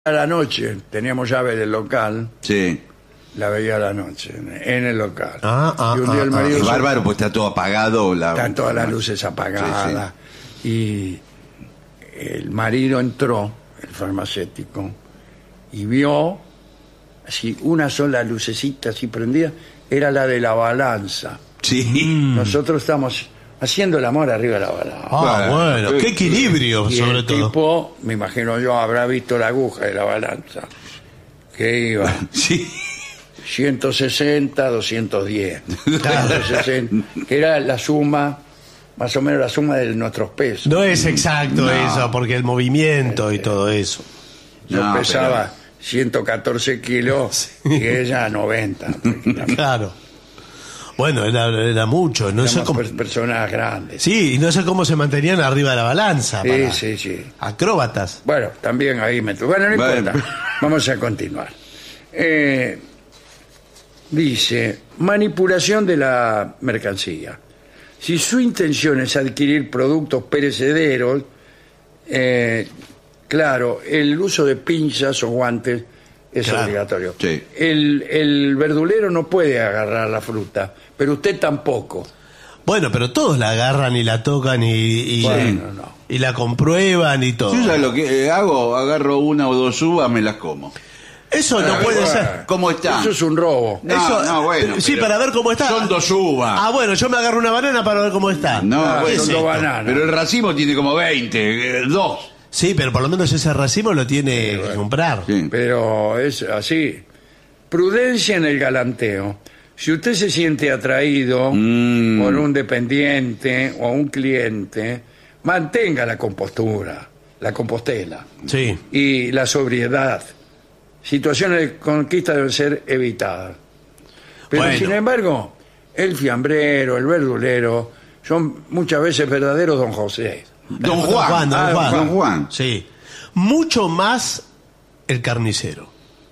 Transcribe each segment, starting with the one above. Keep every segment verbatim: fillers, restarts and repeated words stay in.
A la noche, teníamos llave del local, Sí. la veía a la noche, en el local. Ah, ah, y un día ah, el ah. marido Es se- bárbaro, pues está todo apagado. La, están todas las luces apagadas. Y el marido entró, el farmacéutico, y vio así una sola lucecita así prendida, era la de la balanza. Sí. Nosotros estamos haciendo el amor arriba de la balanza. Ah, Bueno, bueno, qué eh, equilibrio, Y sobre el todo. tipo, me imagino yo, habrá visto la aguja de la balanza, que iba Sí. ciento sesenta, doscientos diez. ciento sesenta, que era la suma, más o menos la suma de nuestros pesos. No es exacto No. eso, porque el movimiento y todo eso. Yo No, pesaba ciento catorce kilos y ella noventa. Claro. Bueno, era, era mucho. No sé Éramos cómo... per- personas grandes. Sí, y no sé cómo se mantenían arriba de la balanza. Sí, para- sí, sí. Acróbatas. Bueno, también ahí me... Bueno, no Bueno. importa. Vamos a continuar. Eh, dice, manipulación de la mercancía. Si su intención es adquirir productos perecederos, eh, claro, el uso de pinzas o guantes es Claro. obligatorio. Sí. El, el verdulero no puede agarrar la fruta, pero usted tampoco. Bueno, pero todos la agarran y la tocan y, y, Bueno, no. y la comprueban y todo. Yo ya lo que eh, hago, agarro una o dos uvas, me las como. Eso no puede bueno. ser. ¿Cómo está? Eso es un robo. No, Eso- no, bueno. sí, pero para ver cómo está. Son dos uvas. Ah, bueno, yo me agarro una banana para ver cómo está. No, Ah, bueno, son ¿qué dos es esto? bananas. Pero el racimo tiene como veinte, eh, dos. Sí, pero por lo menos ese racimo lo tiene que comprar. Sí. Pero es así. Prudencia en el galanteo. Si usted se siente atraído Mm. por un dependiente o un cliente, mantenga la compostura, la compostela Sí. y la sobriedad. Situaciones de conquista deben ser evitadas. Pero Bueno. sin embargo, el fiambrero, el verdulero, son muchas veces verdaderos don José. Don Juan. Don Ah, Juan. Don Juan. Sí. Mucho más el carnicero.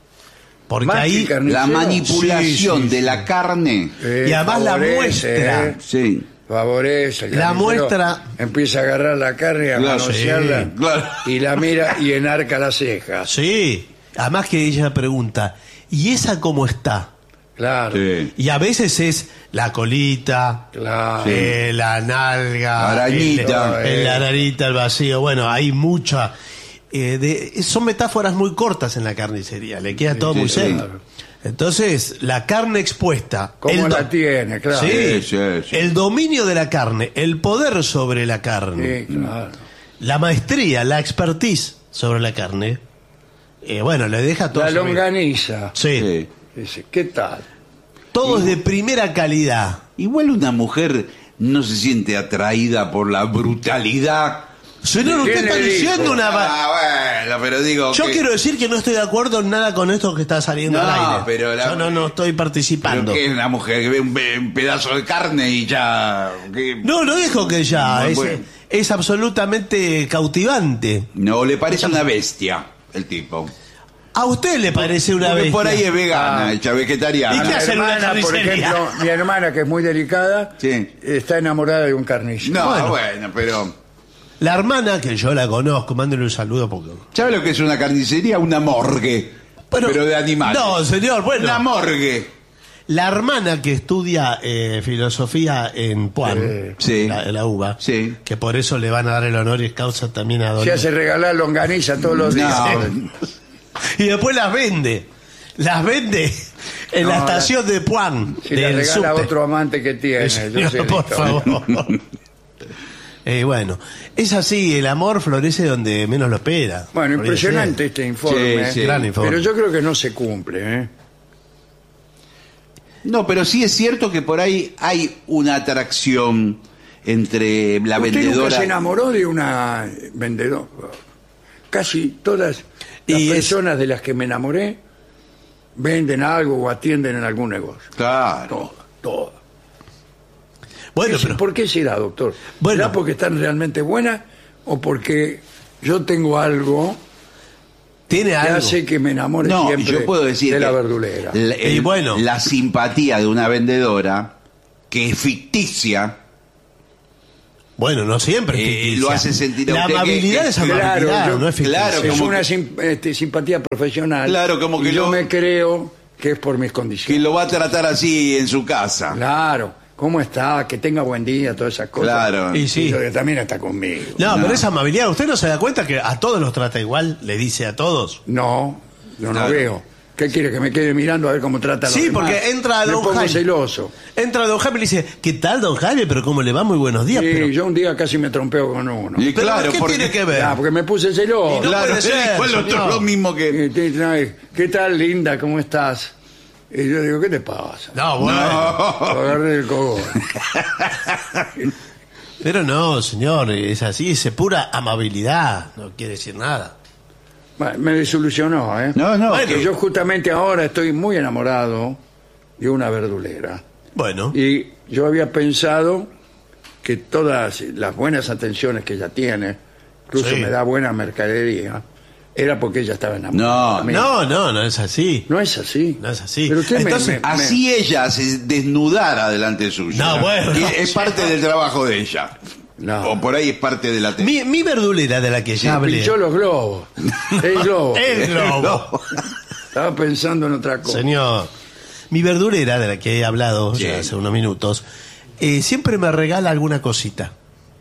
Porque Más que ahí... el carnicero. La manipulación Sí, sí, de sí. la carne. Eh, Y además la favorece, muestra. eh. Sí. Favorece. el La carnicero muestra- Empieza a agarrar la carne, a Claro, manosearla, sí, claro. y la mira y enarca las cejas. Sí. Además que ella pregunta, ¿y esa cómo está? Claro, Sí. Y a veces es la colita, claro. eh, la nalga, Arañita. el, el- la arañita, el vacío. Bueno, hay mucha. eh, de- son metáforas muy cortas en la carnicería, le queda todo sí, muy sí. serio. Entonces, la carne expuesta. ¿Cómo el la do- tiene? Claro. Sí, Sí, sí, sí. el dominio de la carne, el poder sobre la carne, Sí, claro. la maestría, la expertise sobre la carne. eh, bueno, le deja todo. La servido. longaniza. Sí, Sí. Dice, ¿qué tal? todo es de primera calidad. Igual una mujer no se siente atraída por la brutalidad. Señor, usted ¿Quién está le dijo? diciendo una... va- Ah, bueno, pero digo. Yo que- quiero decir que no estoy de acuerdo en nada con esto que está saliendo No, al aire. pero la- Yo no, no estoy Pero participando. que es una mujer que ve un, pe- un pedazo de carne y ya. que- No, no dijo que ya. No, Es, bueno. es absolutamente cautivante. No, le parece una bestia el tipo. ¿A usted le parece una Porque bestia? por ahí es vegana, Ah. ella vegetariana. ¿Y qué Mi hace en una hermana, por carnicería? ejemplo, mi hermana, que es muy delicada, Sí. está enamorada de un carnicero. No, Bueno. bueno. pero. La hermana, que yo la conozco, mándale un saludo porque... ¿Sabe lo que es una carnicería? Una morgue. Bueno, pero de animales. No, señor, bueno. Una morgue. La hermana que estudia eh, filosofía en Puan, Sí. la, la UBA, Sí. que por eso le van a dar el honor y causa también a Don Se hace regalar longaniza todos los días. No. Y después las vende. Las vende en No, la la- estación de Puan. Si le del regala a subte. otro amante que tiene. Sí, yo sé señor, la por historia. favor. Eh, bueno, es así, el amor florece donde menos lo espera. Bueno, Florece. impresionante este informe. Sí, sí. Gran informe. Pero yo creo que no se cumple. ¿eh? No, pero sí es cierto que por ahí hay una atracción entre la ¿Usted vendedora. nunca se enamoró de una vendedora? Casi todas las Y es- personas de las que me enamoré venden algo o atienden en algún negocio. Claro. Todas, todas. Bueno, ¿Qué- pero ¿Por qué será, doctor? Bueno. ¿Será porque están realmente buenas o porque yo tengo algo tiene que algo. hace que me enamore No, siempre yo puedo decir de que la verdulera? la, el- Y bueno. la simpatía de una vendedora que es ficticia Bueno, no siempre es Eh, ficticia. lo hace sentir a La usted que- amabilidad que- es amabilidad, Claro, yo- no es ficticia. claro, Es como una que- sim- este, simpatía profesional. Claro, como que y yo lo- me creo que es por mis Que condiciones. lo va a tratar así en su casa. Claro, ¿cómo está? Que tenga buen día, todas esas cosas. Claro. Y sí. Pero que también está conmigo. No, No. pero es amabilidad. ¿Usted no se da cuenta que a todos los trata igual? Le dice a todos. No, yo no Claro. veo. ¿Qué quiere? ¿Que me quede mirando a ver cómo trata a los Sí, demás? porque entra Me don pongo Jaime. celoso. Entra don Jaime y le dice, ¿qué tal, don Jaime? ¿Pero cómo le va? Muy buenos días. Sí, pero... yo un día casi me trompeo con uno. Y Pero claro, ¿qué porque- tiene que ver? Ah, porque me puse celoso. Y no Claro, puede ser, dijo el otro señor. lo mismo que. Y te trae, ¿qué tal, linda? ¿Cómo estás? Y yo digo, ¿qué te pasa? No, bueno. Lo agarré del cogón. Pero no, señor, es así, es pura amabilidad. No quiere decir nada. Bueno, me desilusionó, ¿eh? No, no. Bueno, Que yo justamente ahora estoy muy enamorado de una verdulera. Bueno, Y yo había pensado que todas las buenas atenciones que ella tiene, incluso Sí. me da buena mercadería, era porque ella estaba enamorada. No, de mí. no, no, no es así. No es así. No es así. Pero usted me- Entonces, me- Así ella se desnudara delante suyo. No, bueno, Y no, es parte del trabajo de ella. No. O por ahí es parte de la te- Mi, mi verdulera de la que ya hablé. Pinchó los globos. El globo. El globo. Estaba pensando en otra cosa. Señor, mi verdulera de la que he hablado Sí. ya hace unos minutos, eh, siempre me regala alguna cosita.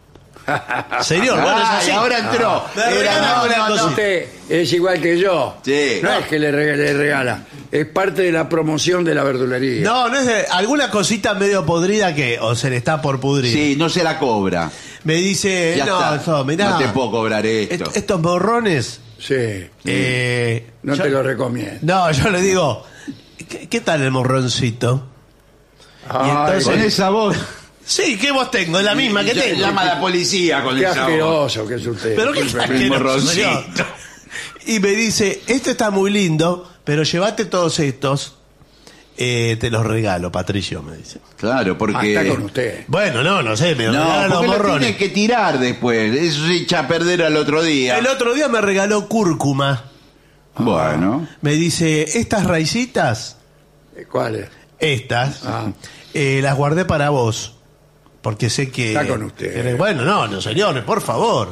Señor, bueno, es Ah, así. y ahora entró. Me Era- regala no, alguna no, no. cosita. Usted es igual que yo. Sí. No es que le regala, le regala. Es parte de la promoción de la verdulería. No, no es de- alguna cosita medio podrida que o se le está por pudrir. Sí, no se la cobra. Me dice, Ya no, está. eso, mirá, No te puedo cobrar esto. est- estos borrones, Sí. eh, No yo- te lo recomiendo. No, yo le digo, ¿qué, qué tal el morroncito? Ay, entonces- Con esa voz. Sí, ¿qué vos tengo? Es la misma que Ya- tengo. Llama a la policía con qué esa voz. asqueroso que es usted. Pero qué Discúlpeme. asqueroso, morroncito. señor. Y me dice, este está muy lindo, pero llévate todos estos, eh, te los regalo, Patricio, me dice. Claro, Ah, porque. está con usted. Bueno, no, no sé, me No, regalan los porque lo morrones. tiene que tirar después. Eso se echa a perder al otro día. El otro día me regaló cúrcuma. Bueno. Me dice, estas raicitas, Eh, ¿Cuál es? estas, Ah. eh, las guardé para vos. Porque sé que... Está con usted. que- Bueno, no, no, señores, por favor.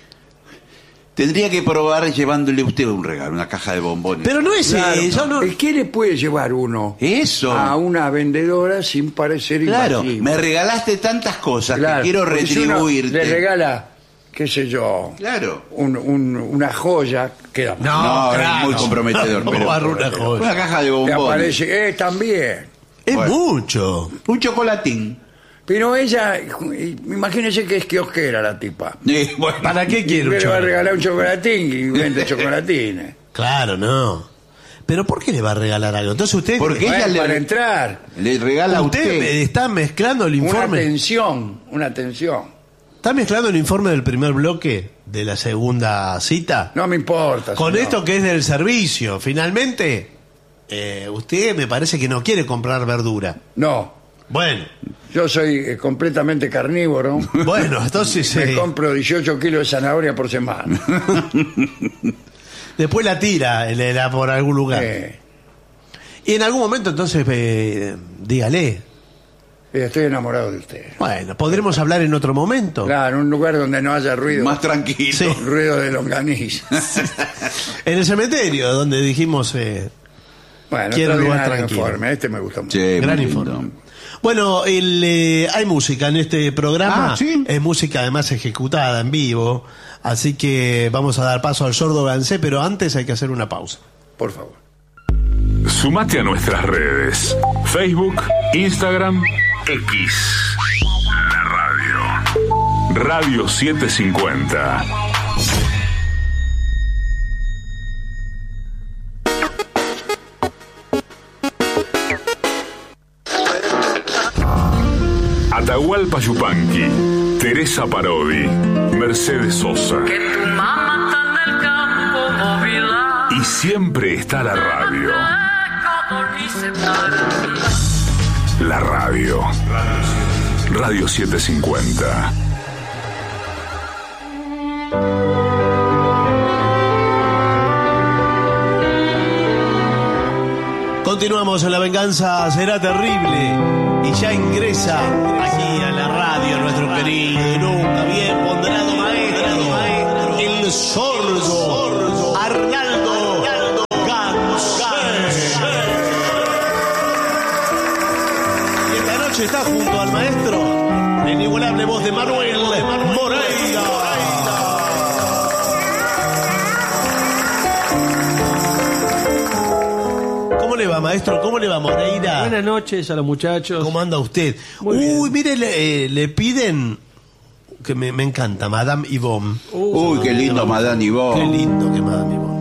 Tendría que probar llevándole usted un regalo, una caja de bombones. Pero no es Claro, eso, no... ¿Qué le puede llevar uno Eso. a una vendedora sin parecer Claro, invasivo? me regalaste tantas cosas Claro, que quiero porque si uno retribuirte. le regala, qué sé yo, Claro. un- un- una joya, queda mal. No, es claro. muy comprometedor, No, pero- barra una joya. Una caja de Te bombones. aparece, eh, también. Es Bueno. mucho. Un chocolatín. Pero ella, imagínese que es kiosquera la tipa. Eh, bueno. ¿Para qué Y quiero un le va a chocolate? regalar un chocolatín y vende chocolatines. Claro, no. Pero ¿por qué le va a regalar algo? Entonces usted... Porque Bueno, ella le, para entrar, le regala a usted usted. me está mezclando el una informe. atención, una atención. ¿Está mezclando el informe del primer bloque de la segunda cita? No me importa. Con señor. esto que es del servicio. Finalmente, eh, usted me parece que no quiere comprar verdura. No, Bueno, yo soy eh, completamente carnívoro. bueno, entonces Me eh, compro dieciocho kilos de zanahoria por semana. después la tira en la- por algún lugar. Eh, Y en algún momento entonces eh, dígale. estoy enamorado de usted. Bueno, podremos hablar en otro momento. Claro, en un lugar donde no haya ruido. Más tranquilo. Sí. Ruido de longaniza. En el cementerio, donde dijimos... eh, Bueno, Quiero un lugar extraordinario tranquilo. informe. Este me gustó mucho. Sí, Gran muy lindo. informe. Bueno, el, eh, hay música en este programa. Ah, ¿sí? Es música además ejecutada en vivo. Así que vamos a dar paso al sordo Gansé, pero antes hay que hacer una pausa. Por favor. Sumate a nuestras redes. Facebook, Instagram, X. La radio. Radio setecientos cincuenta. Atahualpa Yupanqui, Teresa Parodi, Mercedes Sosa. Tu mamá está en el campo móvil. Y siempre está la radio. La radio. Radio setecientos cincuenta. continuamos en La Venganza Será Terrible. Y ya ingresa aquí a la radio nuestro querido y nunca bien ponderado maestro, el sordo Arnaldo Gansé. Y esta noche está junto al maestro la inigualable voz de Manuel Moreira. ¿Cómo le va, maestro? ¿Cómo le va, Moreira? Buenas noches a los muchachos. ¿Cómo anda usted? Muy Uy, bien. mire, le, eh, le piden, que me, me encanta, Madame Yvonne. Uy, qué lindo, Madame Yvonne. Qué lindo que Madame Yvonne.